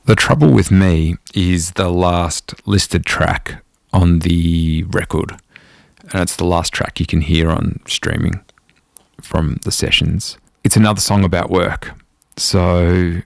The Trouble With Me is the last listed track on the record, and it's the last track you can hear on streaming from the sessions. It's another song about work, so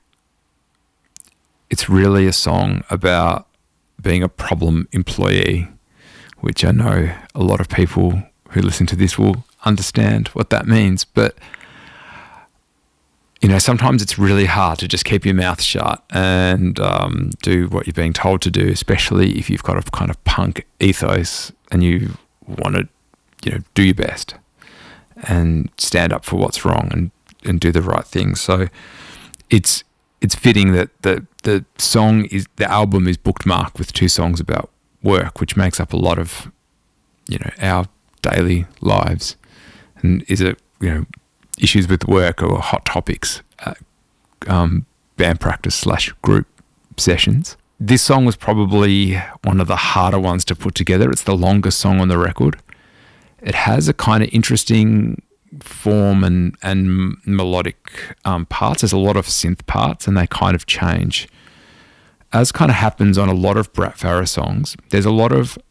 it's really a song about being a problem employee, which I know a lot of people who listen to this will understand what that means. But you know, sometimes it's really hard to just keep your mouth shut and do what you're being told to do, especially if you've got a kind of punk ethos and you want to, you know, do your best and stand up for what's wrong and do the right thing. So it's fitting that the album is bookmarked with 2 songs about work, which makes up a lot of, you know, our daily lives, and is it, you know, issues with work or hot topics at band practice / group sessions. This song was probably one of the harder ones to put together. It's the longest song on the record. It has a kind of interesting form and melodic parts. There's a lot of synth parts and they kind of change. As kind of happens on a lot of Brat Farah songs, there's a lot of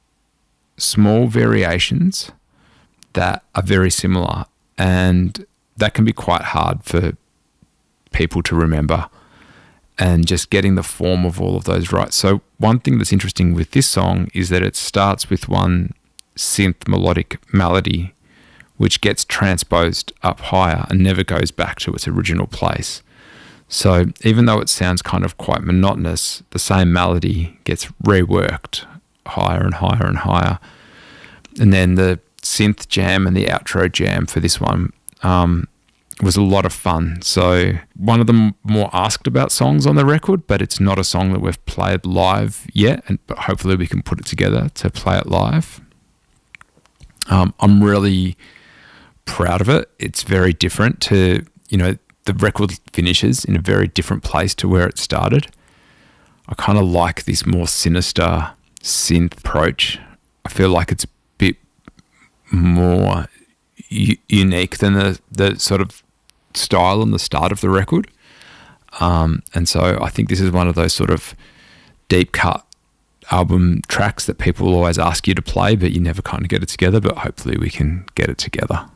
small variations that are very similar, and that can be quite hard for people to remember, and just getting the form of all of those right. So one thing that's interesting with this song is that it starts with one synth melodic melody which gets transposed up higher and never goes back to its original place. So even though it sounds kind of quite monotonous, the same melody gets reworked higher and higher and higher. And then the synth jam and the outro jam for this one was a lot of fun. So one of the more asked about songs on the record, but it's not a song that we've played live yet, but hopefully we can put it together to play it live. I'm really proud of it. It's very different to, you know, the record finishes in a very different place to where it started. I kind of like this more sinister synth approach. I feel like it's a bit more unique than the sort of style on the start of the record. And so I think this is one of those sort of deep cut album tracks that people will always ask you to play, but you never kind of get it together, but hopefully we can get it together.